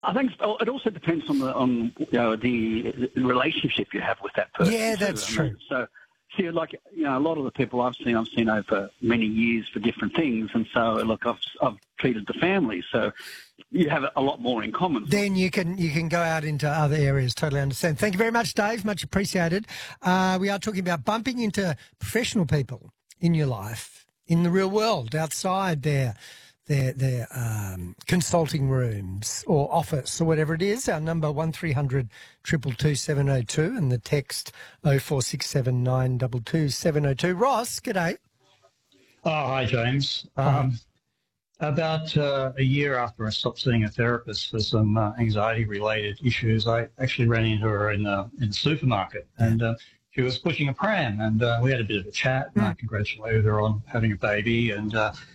I think it also depends on the relationship you have with that person. Yeah, that's true. So, see, like, a lot of the people I've seen over many years for different things, and so look, I've treated the family, so you have a lot more in common. Then you can go out into other areas. Totally understand. Thank you very much, Dave. Much appreciated. We are talking about bumping into professional people in your life, in the real world, outside their consulting rooms or office or whatever it is. Our number 1300 222 702 and the text 0467 922 702. Ross, g'day. Oh, hi, James. About a year after I stopped seeing a therapist for some anxiety-related issues, I actually ran into her in the supermarket, and she was pushing a pram, and we had a bit of a chat, and I congratulated her on having a baby, and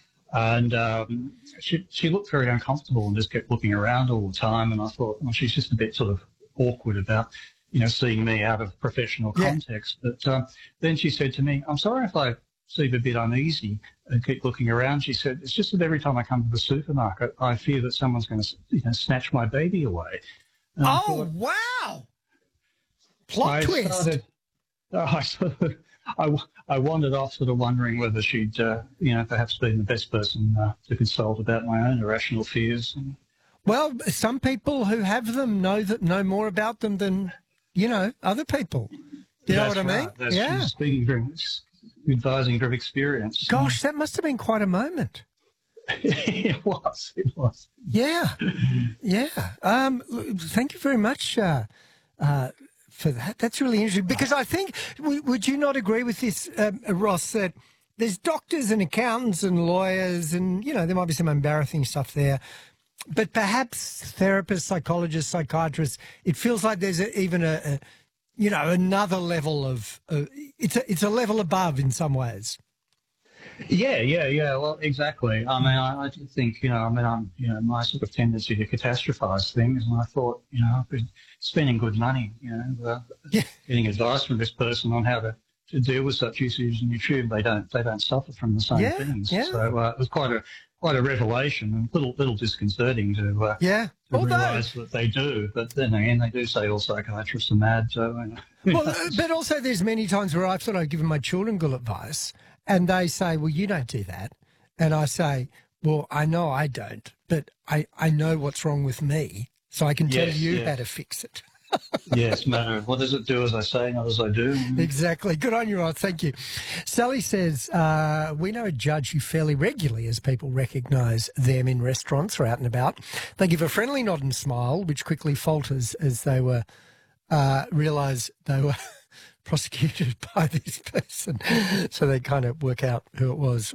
she looked very uncomfortable and just kept looking around all the time, and I thought, well, she's just a bit sort of awkward about, seeing me out of professional context. But then she said to me, I'm sorry if I seem a bit uneasy and keep looking around. She said, it's just that every time I come to the supermarket, I fear that someone's going to snatch my baby away. And wow. Plot twist. I wandered off sort of wondering whether she'd, perhaps been the best person to consult about my own irrational fears. Well, some people who have them know more about them than, other people. You know what I mean? That's speaking advising from experience. Gosh, that must have been quite a moment. It was. Yeah. Thank you very much for that. That's really interesting, because I think, would you not agree with this, Ross, that there's doctors and accountants and lawyers and, there might be some embarrassing stuff there, but perhaps therapists, psychologists, psychiatrists, it feels like there's even another level of it's a level above in some ways. Yeah. Well, exactly. I mean, I do think, my sort of tendency to catastrophize things, and I thought, I've been spending good money, getting advice from this person on how to deal with such issues, and you assume they don't suffer from the same things. Yeah. So it was quite a revelation, and a little disconcerting to realise that they do. But then again, they do say all psychiatrists are mad. So, but also there's many times where I thought I'd given my children good advice, and they say, well, you don't do that. And I say, well, I know I don't, but I know what's wrong with me, so I can tell you how to fix it. Yes, matter of what does it do as I say, not as I do. Exactly. Good on you, Rod. Thank you. Sally says, we know a judge who fairly regularly, as people recognise them in restaurants or out and about, they give a friendly nod and smile, which quickly falters as they were realise they were prosecuted by this person. So they kind of work out who it was.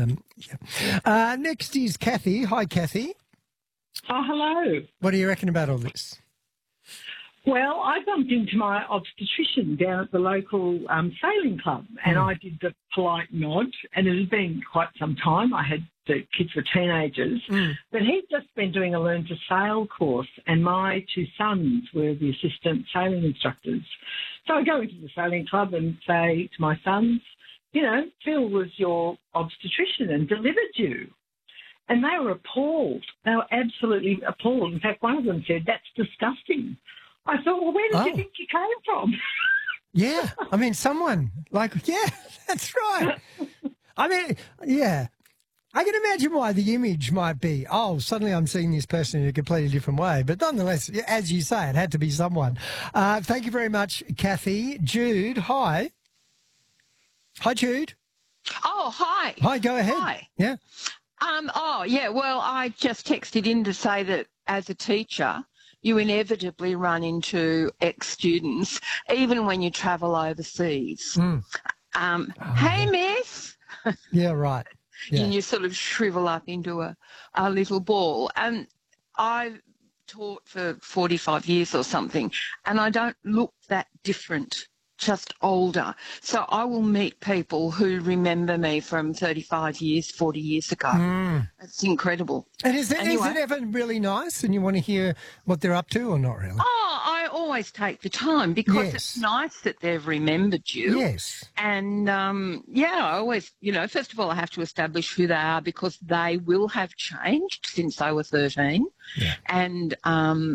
Next is Kathy. Hi, Kathy. Oh, hello. What do you reckon about all this? Well, I bumped into my obstetrician down at the local sailing club, and I did the polite nod, and it had been quite some time. I had the kids were teenagers, but he'd just been doing a Learn to Sail course, and my two sons were the assistant sailing instructors. So I go into the sailing club and say to my sons, Phil was your obstetrician and delivered you. And they were appalled. They were absolutely appalled. In fact, one of them said, that's disgusting. I thought, well, where did you think you came from? Yeah. I mean, someone that's right. I mean, yeah. I can imagine why the image might be, suddenly I'm seeing this person in a completely different way. But nonetheless, as you say, it had to be someone. Thank you very much, Kathy. Jude, hi. Hi, Jude. Oh, hi. Hi, go ahead. Hi. Yeah. Well, I just texted in to say that as a teacher, you inevitably run into ex-students, even when you travel overseas. Hey, miss. Yeah, right. Yeah. And you sort of shrivel up into a little ball. And I've taught for 45 years or something, and I don't look that different, just older. So I will meet people who remember me from 35 years, 40 years ago. It's incredible. And is it ever really nice and you want to hear what they're up to or not really? Oh, I always take the time because Yes. it's nice that they've remembered you. Yes. And, I always, first of all, I have to establish who they are because they will have changed since they were 13. Yeah. And